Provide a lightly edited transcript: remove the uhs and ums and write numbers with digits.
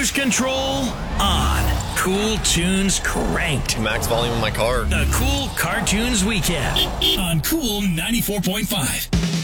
Cruise control on. Cool tunes cranked. Max volume in my car. The Cool Cartoons Weekend on Cool 94.5.